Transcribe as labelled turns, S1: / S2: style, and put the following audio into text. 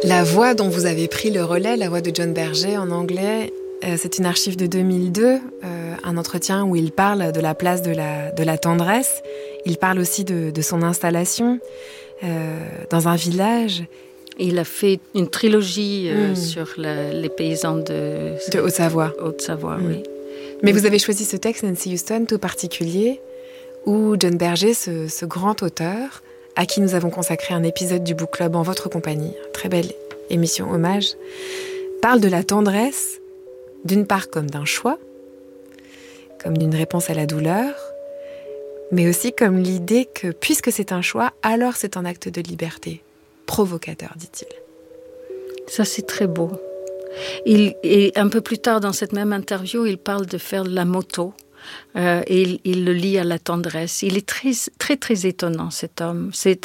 S1: La voix dont vous avez pris le relais, la voix de John Berger en anglais, c'est une archive de 2002, un entretien où il parle de la place de la tendresse. Il parle aussi de son installation dans un village.
S2: Il a fait une trilogie sur les paysans de
S1: Haute-Savoie.
S2: Haute-Savoie, oui.
S1: Mais vous avez choisi ce texte, Nancy Houston, tout particulier, où John Berger, ce grand auteur, à qui nous avons consacré un épisode du Book Club en votre compagnie, très belle émission hommage, parle de la tendresse, d'une part comme d'un choix, comme d'une réponse à la douleur, mais aussi comme l'idée que, puisque c'est un choix, alors c'est un acte de liberté. Provocateur, dit-il.
S2: Ça, c'est très beau. Et un peu plus tard, dans cette même interview, il parle de faire de la moto. Et il le lie à la tendresse. Il est très, très, très étonnant, cet homme. C'est